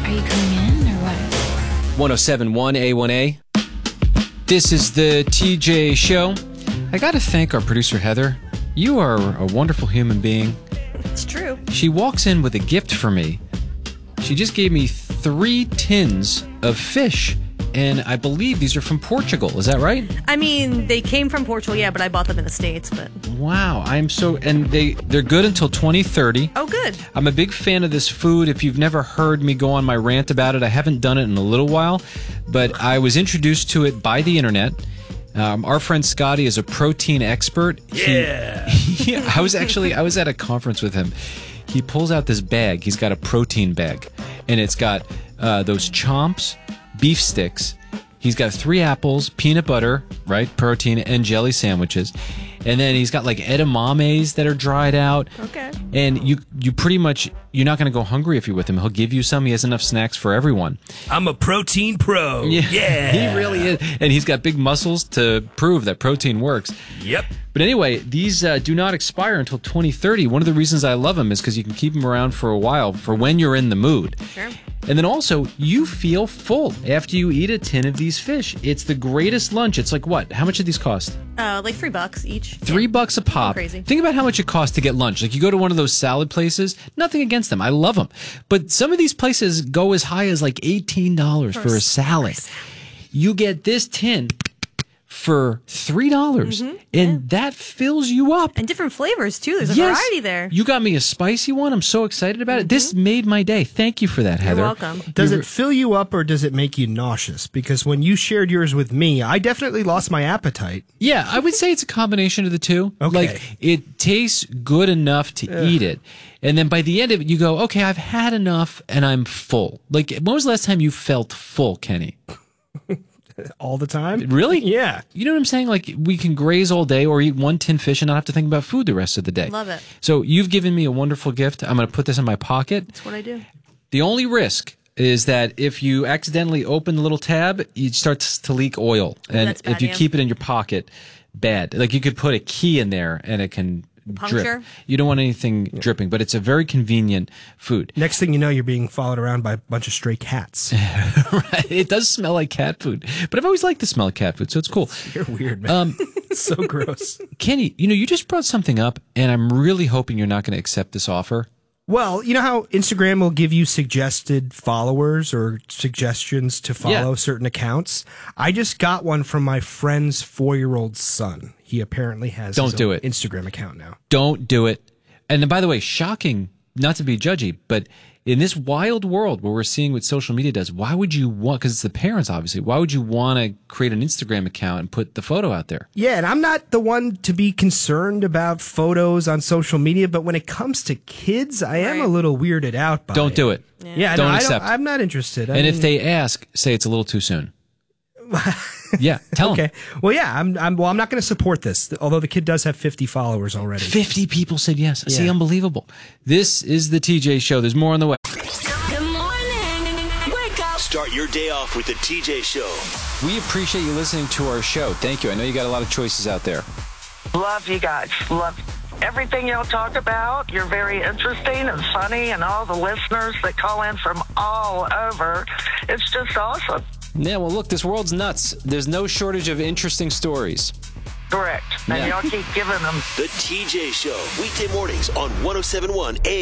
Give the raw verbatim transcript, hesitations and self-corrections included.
Are you coming in or what? one oh seven point one A one A. This is the T J Show. I got to thank our producer, Heather. You are a wonderful human being. It's true. She walks in with a gift for me. She just gave me three tins of fish, and I believe these are from Portugal. Is that right? I mean, they came from Portugal, yeah, but I bought them in the States. But Wow, I'm so... And they, they're good until twenty thirty. oh, good. I'm a big fan of this food. If you've never heard me go on my rant about it, I haven't done it in a little while, but I was introduced to it by the internet. Um, our friend Scotty is a protein expert. Yeah. He, he, I was actually, I was at a conference with him. He pulls out this bag. He's got a protein bag, and it's got uh, those chomps, beef sticks. He's got three apples, peanut butter, right, protein, and jelly sandwiches. And then he's got like edamames that are dried out. Okay. And you you pretty much, you're not going to go hungry if you're with him. He'll give you some. He has enough snacks for everyone. I'm a protein pro. Yeah. yeah. He really is. And he's got big muscles to prove that protein works. Yep. But anyway, these uh, do not expire until twenty thirty. One of the reasons I love them is because you can keep them around for a while for when you're in the mood. Sure. And then also, you feel full after you eat a tin of these fish. It's the greatest lunch. It's like what? How much do these cost? Uh, like three bucks each. Three Yeah. bucks a pop. Crazy. Think about how much it costs to get lunch. Like you go to one of those salad places. Nothing against them. I love them. But some of these places go as high as like eighteen dollars for, For a a salad. salad. You get this tin for three dollars, Mm-hmm. and that fills you up. And different flavors, too. There's a Yes. variety there. You got me a spicy one. I'm so excited about it. This made my day. Thank you for that, Heather. You're welcome. Does You it fill you up or does it make you nauseous? Because when you shared yours with me, I definitely lost my appetite. Yeah, I would say it's a combination of the two. Okay. Like, it tastes good enough to eat it. And then by the end of it, you go, okay, I've had enough and I'm full. Like, when was the last time you felt full, Kenny? All the time? Really? Yeah. You know what I'm saying? Like, we can graze all day or eat one tin fish and not have to think about food the rest of the day. Love it. So you've given me a wonderful gift. I'm going to put this in my pocket. That's what I do. The only risk is that if you accidentally open the little tab, it starts to leak oil. And That's bad, if you yeah. keep it in your pocket, bad. Like you could put a key in there and it can Puncture? drip. You don't want anything dripping, but it's a very convenient food. Next thing you know, you're being followed around by a bunch of stray cats. Right? It does smell like cat food, but I've always liked the smell of cat food, so it's cool. You're weird, man. Um, It's so gross. Kenny, you know, you just brought something up, and I'm really hoping you're not going to accept this offer. Well, you know how Instagram will give you suggested followers or suggestions to follow Yeah. certain accounts? I just got one from my friend's four-year-old son. He apparently has Don't his do own it. Instagram account now. Don't do it. And by the way, shocking, not to be judgy, but in this wild world where we're seeing what social media does, why would you want, because it's the parents, obviously, why would you want to create an Instagram account and put the photo out there? Yeah, and I'm not the one to be concerned about photos on social media, but when it comes to kids, I am Right. a little weirded out by Don't do it. Yeah, Don't no, I accept. I'm not interested. I And if mean- they ask, say it's a little too soon. Yeah, tell them. Okay. Well, yeah, I'm, I'm, well, I'm not going to support this, although the kid does have fifty followers already. fifty people said yes. See, Yeah. unbelievable. This is the T J Show. There's more on the way. Good morning. Wake up. Start your day off with the T J Show. We appreciate you listening to our show. Thank you. I know you got a lot of choices out there. Love you guys. Love everything y'all talk about. You're very interesting and funny, and all the listeners that call in from all over. It's just awesome. Yeah, well, look, this world's nuts. There's no shortage of interesting stories. Correct. And Yeah. y'all keep giving them. The T J Show. Weekday mornings on one oh seven point one A.